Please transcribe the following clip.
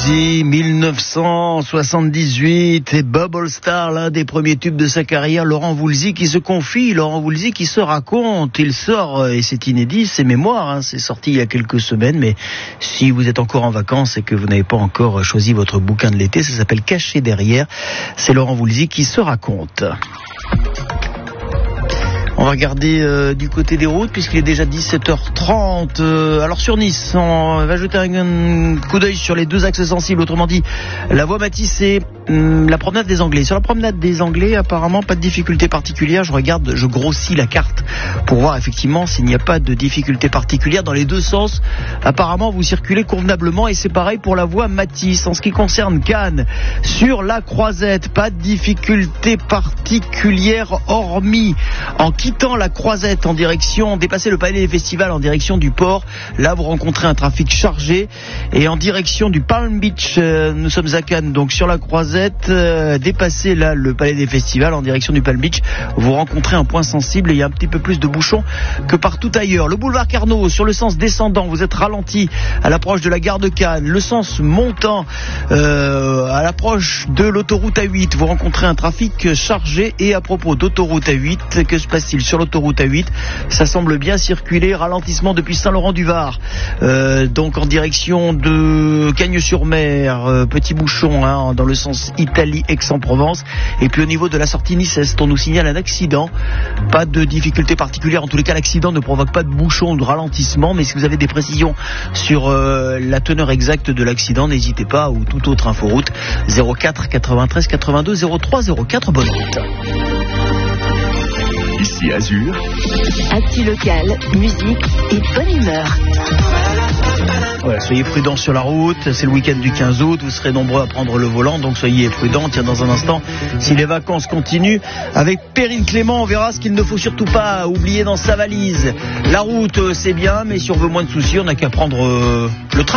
Woolsey, 1978, et Bubble Star, l'un des premiers tubes de sa carrière. Laurent Woolsey qui se confie, Laurent Woolsey qui se raconte. Il sort, et c'est inédit, ses mémoires, c'est sorti il y a quelques semaines, mais si vous êtes encore en vacances et que vous n'avez pas encore choisi votre bouquin de l'été, ça s'appelle Caché derrière. C'est Laurent Woolsey qui se raconte. On va regarder du côté des routes puisqu'il est déjà 17h30. Alors sur Nice, on va jeter un coup d'œil sur les deux axes sensibles. Autrement dit, la voie Matisse et la promenade des Anglais. Sur la promenade des Anglais, apparemment pas de difficulté particulière. Je grossis la carte pour voir effectivement s'il n'y a pas de difficulté particulière dans les deux sens. Apparemment, vous circulez convenablement et c'est pareil pour la voie Matisse. En ce qui concerne Cannes, sur la Croisette, pas de difficulté particulière hormis en quittant la Croisette en direction, dépasser le Palais des Festivals en direction du port. Là, vous rencontrez un trafic chargé. Et en direction du Palm Beach, nous sommes à Cannes, donc sur la Croisette, dépasser là le Palais des Festivals en direction du Palm Beach, vous rencontrez un point sensible et il y a un petit peu plus de bouchons que partout ailleurs. Le boulevard Carnot, sur le sens descendant, vous êtes ralenti à l'approche de la gare de Cannes. Le sens montant, à l'approche de l'autoroute A8, vous rencontrez un trafic chargé. Et à propos d'autoroute A8, que se passe-t-il sur l'autoroute A8? Ça semble bien circuler, ralentissement depuis Saint-Laurent-du-Var, donc en direction de Cagnes-sur-Mer, petit bouchon dans le sens Italie-Aix-en-Provence. Et puis au niveau de la sortie Nice-Est, on nous signale un accident. Pas de difficulté particulière, en tous les cas l'accident ne provoque pas de bouchon ou de ralentissement, mais si vous avez des précisions sur la teneur exacte de l'accident, n'hésitez pas, ou toute autre inforoute, 04 93 82 03 04, bonne route. Ici Azur. Actu local, musique et bonne humeur. Voilà, soyez prudents sur la route, c'est le week-end du 15 août, vous serez nombreux à prendre le volant, donc soyez prudents. Tiens, dans un instant, si les vacances continuent, avec Perrine Clément, on verra ce qu'il ne faut surtout pas oublier dans sa valise. La route, c'est bien, mais si on veut moins de soucis, on n'a qu'à prendre le train.